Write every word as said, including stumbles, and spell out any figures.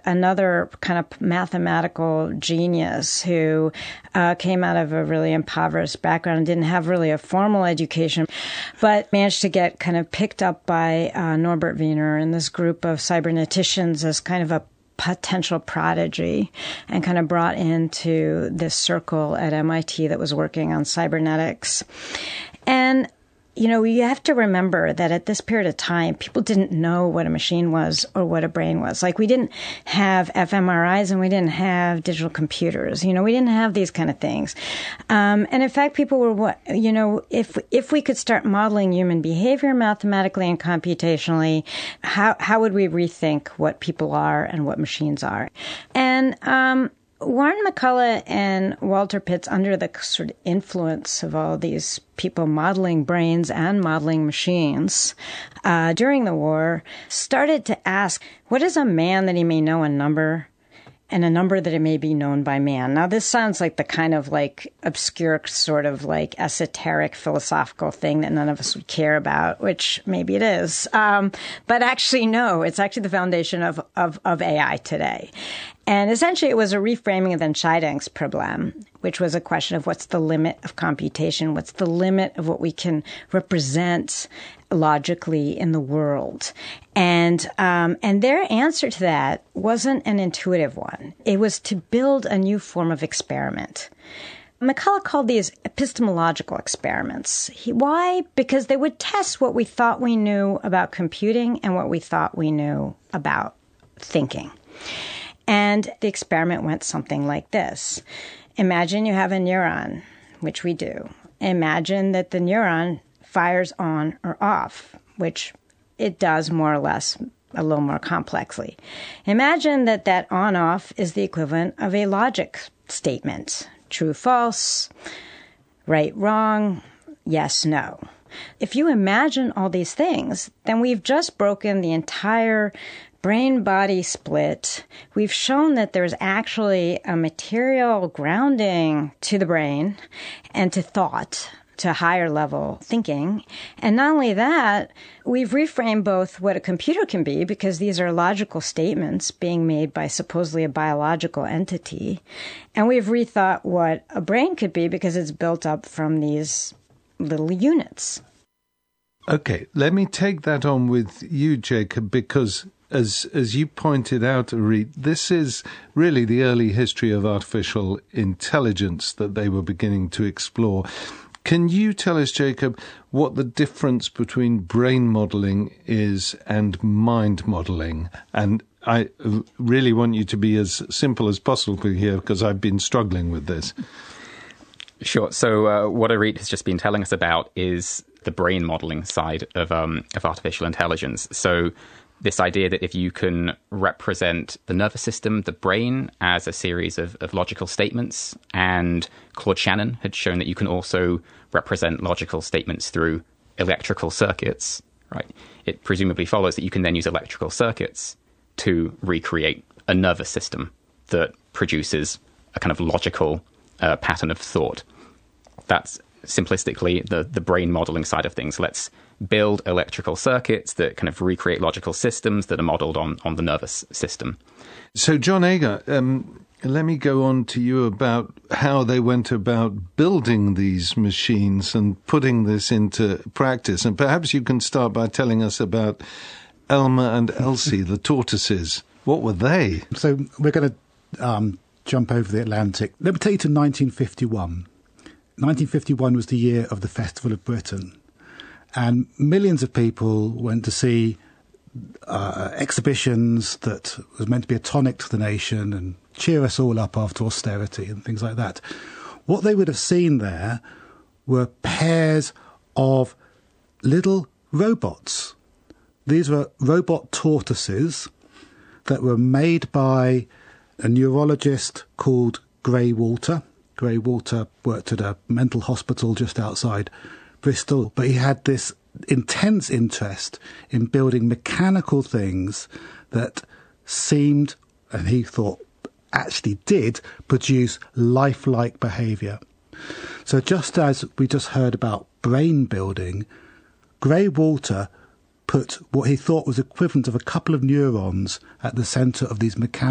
another kind of mathematical genius who uh, came out of a really impoverished background and didn't have really a formal education, but managed to get kind of picked up by uh, Norbert Wiener and this group of cyberneticians as kind of a potential prodigy, and kind of brought into this circle at M I T that was working on cybernetics. And you know, you have to remember that at this period of time, people didn't know what a machine was or what a brain was. Like, we didn't have f M R Is and we didn't have digital computers. You know, we didn't have these kind of things. Um, and in fact, people were, what you know, if if we could start modeling human behavior mathematically and computationally, how how would we rethink what people are and what machines are? And um Warren McCulloch and Walter Pitts, under the sort of influence of all these people modeling brains and modeling machines uh, during the war, started to ask, what is a man that he may know a number, and a number that it may be known by man? Now, this sounds like the kind of like obscure sort of like esoteric philosophical thing that none of us would care about, which maybe it is. Um, but actually, no, it's actually the foundation of, of, of A I today. And essentially, it was a reframing of the Entscheidungsproblem, which was a question of what's the limit of computation? What's the limit of what we can represent logically in the world? And um, and their answer to that wasn't an intuitive one. It was to build a new form of experiment. McCulloch called these epistemological experiments. He, why? Because they would test what we thought we knew about computing and what we thought we knew about thinking. And the experiment went something like this. Imagine you have a neuron, which we do. Imagine that the neuron fires on or off, which it does more or less a little more complexly. Imagine that that on-off is the equivalent of a logic statement. True, false, right, wrong, yes, no. If you imagine all these things, then we've just broken the entire brain-body split. We've shown that there's actually a material grounding to the brain and to thought, to higher level thinking. And not only that, we've reframed both what a computer can be, because these are logical statements being made by supposedly a biological entity. And we've rethought what a brain could be, because it's built up from these little units. Okay, let me take that on with you, Jacob, because As as you pointed out, Arit, this is really the early history of artificial intelligence that they were beginning to explore. Can you tell us, Jacob, what the difference between brain modelling is and mind modelling? And I really want you to be as simple as possible here, because I've been struggling with this. Sure. So uh, what Arit has just been telling us about is the brain modelling side of um, of artificial intelligence. So this idea that if you can represent the nervous system, the brain, as a series of, of logical statements, and Claude Shannon had shown that you can also represent logical statements through electrical circuits, right? It presumably follows that you can then use electrical circuits to recreate a nervous system that produces a kind of logical uh, pattern of thought. That's simplistically the, the brain modeling side of things. Let's build electrical circuits that kind of recreate logical systems that are modeled on, on the nervous system. So, John Agar, um, let me go on to you about how they went about building these machines and putting this into practice. And perhaps you can start by telling us about Elmer and Elsie, the tortoises. What were they? So we're going to um, jump over the Atlantic. Let me take you to nineteen fifty-one. nineteen fifty-one was the year of the Festival of Britain. And millions of people went to see uh, exhibitions that was meant to be a tonic to the nation and cheer us all up after austerity and things like that. What they would have seen there were pairs of little robots. These were robot tortoises that were made by a neurologist called Grey Walter. Grey Walter worked at a mental hospital just outside Bristol, but he had this intense interest in building mechanical things that seemed, and he thought actually did, produce lifelike behaviour. So just as we just heard about brain building, Grey Walter put what he thought was equivalent of a couple of neurons at the centre of these mechanical